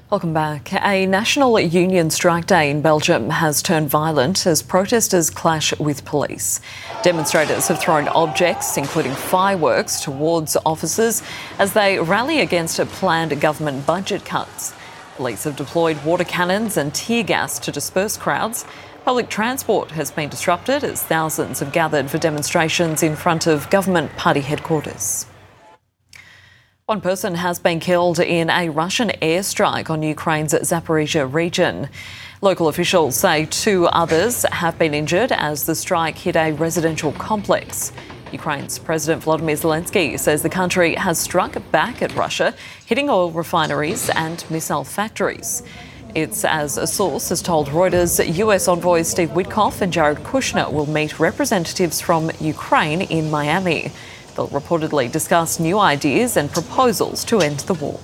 Welcome back. A national union strike day in Belgium has turned violent as protesters clash with police. Demonstrators have thrown objects, including fireworks, towards officers as they rally against planned government budget cuts. Police have deployed water cannons and tear gas to disperse crowds. Public transport has been disrupted as thousands have gathered for demonstrations in front of government party headquarters. One person has been killed in a Russian airstrike on Ukraine's Zaporizhzhia region. Local officials say 2 others have been injured as the strike hit a residential complex. Ukraine's President Volodymyr Zelensky says the country has struck back at Russia, hitting oil refineries and missile factories. It's as a source has told Reuters US envoys Steve Witkoff and Jared Kushner will meet representatives from Ukraine in Miami. They'll reportedly discuss new ideas and proposals to end the war.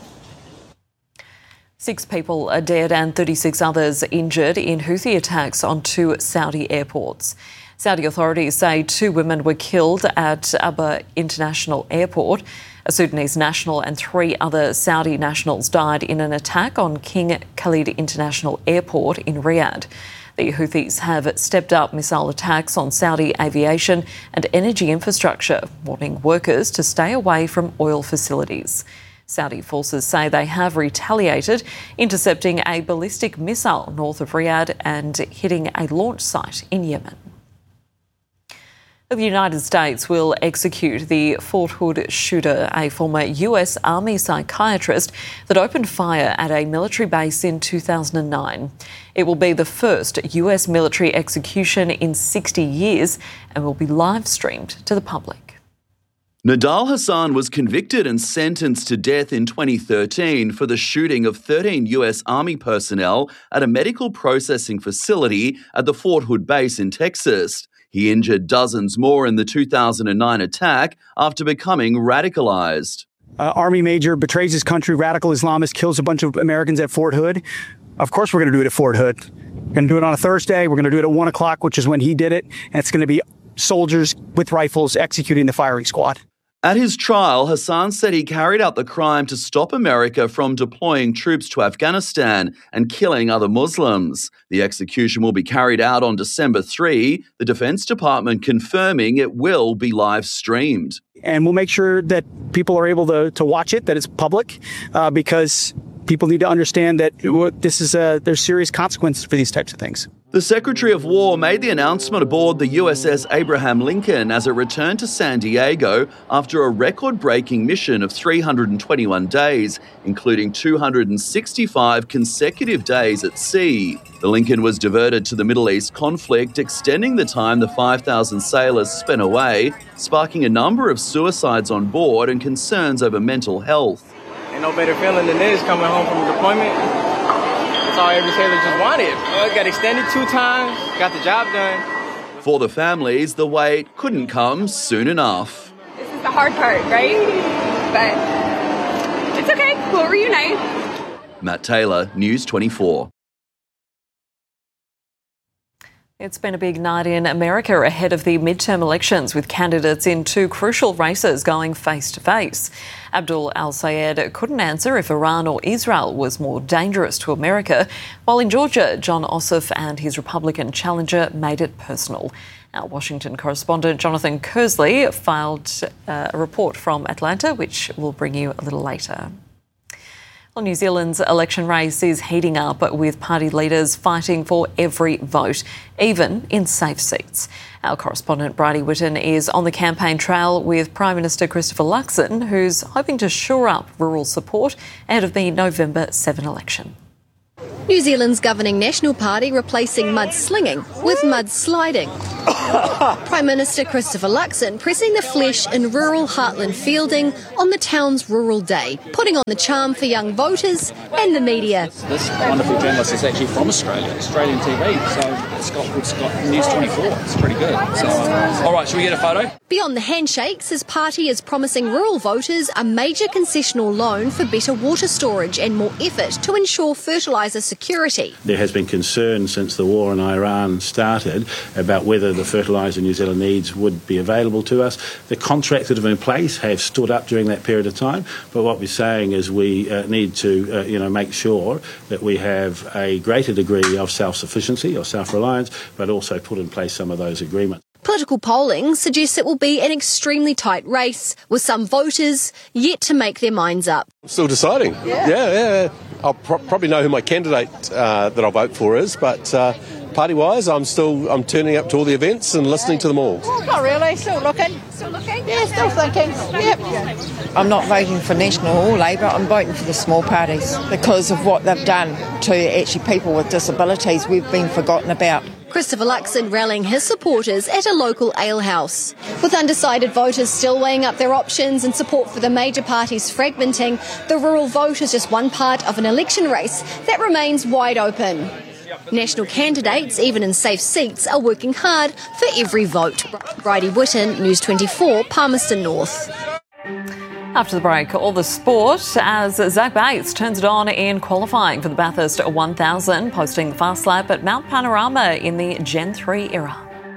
6 people are dead and 36 others injured in Houthi attacks on 2 Saudi airports. Saudi authorities say 2 women were killed at Aba International Airport. A Sudanese national and 3 other Saudi nationals died in an attack on King Khalid International Airport in Riyadh. The Houthis have stepped up missile attacks on Saudi aviation and energy infrastructure, warning workers to stay away from oil facilities. Saudi forces say they have retaliated, intercepting a ballistic missile north of Riyadh and hitting a launch site in Yemen. The United States will execute the Fort Hood shooter, a former US Army psychiatrist that opened fire at a military base in 2009. It will be the first US military execution in 60 years and will be live streamed to the public. Nidal Hasan was convicted and sentenced to death in 2013 for the shooting of 13 US Army personnel at a medical processing facility at the Fort Hood base in Texas. He injured dozens more in the 2009 attack after becoming radicalized. Army major betrays his country, radical Islamist, kills a bunch of Americans at Fort Hood. Of course we're going to do it at Fort Hood. We're going to do it on a Thursday. We're going to do it at 1 o'clock, which is when he did it. And it's going to be soldiers with rifles executing the firing squad. At his trial, Hasan said he carried out the crime to stop America from deploying troops to Afghanistan and killing other Muslims. The execution will be carried out on December 3, the Defense Department confirming it will be live streamed. And we'll make sure that people are able to watch it, that it's public, because people need to understand that there's serious consequences for these types of things. The Secretary of War made the announcement aboard the USS Abraham Lincoln as it returned to San Diego after a record-breaking mission of 321 days, including 265 consecutive days at sea. The Lincoln was diverted to the Middle East conflict, extending the time the 5,000 sailors spent away, sparking a number of suicides on board and concerns over mental health. Ain't no better feeling than this, coming home from deployment. That's all every sailor just wanted. Got extended 2 times, got the job done. For the families, the wait couldn't come soon enough. This is the hard part, right? But it's okay, we'll reunite. Matt Taylor, News 24. It's been a big night in America ahead of the midterm elections, with candidates in 2 crucial races going face-to-face. Abdul al-Sayed couldn't answer if Iran or Israel was more dangerous to America, while in Georgia, Jon Ossoff and his Republican challenger made it personal. Our Washington correspondent Jonathan Kersley filed a report from Atlanta, which we'll bring you a little later. Well, New Zealand's election race is heating up, with party leaders fighting for every vote, even in safe seats. Our correspondent Bridie Whitton is on the campaign trail with Prime Minister Christopher Luxon, who's hoping to shore up rural support ahead of the November 7 election. New Zealand's governing National Party replacing mudslinging with mudsliding. Prime Minister Christopher Luxon pressing the flesh in rural heartland Fielding on the town's Rural Day, putting on the charm for young voters and the media. This wonderful journalist is actually from Australia, Australian TV, so Scott News 24. It's pretty good. So, all right, should we get a photo? Beyond the handshakes, his party is promising rural voters a major concessional loan for better water storage and more effort to ensure fertiliser security. There has been concern since the war in Iran started about whether the fertiliser New Zealand needs would be available to us. The contracts that have been in place have stood up during that period of time, but what we're saying is we need to make sure that we have a greater degree of self-sufficiency or self-reliance, but also put in place some of those agreements. Political polling suggests it will be an extremely tight race, with some voters yet to make their minds up. Still deciding. Yeah. I'll probably know who my candidate that I'll vote for is, but party-wise, I'm turning up to all the events and listening to them all. Not really. Still looking. Yeah, still thinking. Yep. I'm not voting for National or Labour. I'm voting for the small parties because of what they've done to actually people with disabilities. We've been forgotten about. Christopher Luxon rallying his supporters at a local alehouse. With undecided voters still weighing up their options and support for the major parties fragmenting, the rural vote is just one part of an election race that remains wide open. National candidates, even in safe seats, are working hard for every vote. Bridie Whitten, News 24, Palmerston North. After the break, all the sport as Zach Bates turns it on in qualifying for the Bathurst 1000, posting the fast lap at Mount Panorama in the Gen 3 era.